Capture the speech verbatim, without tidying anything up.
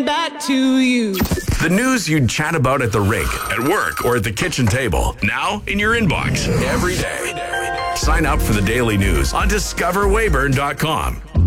back to you. The news you'd chat about at the rink, at work, or at the kitchen table. Now in your inbox every day. Sign up for the daily news on discover weyburn dot com.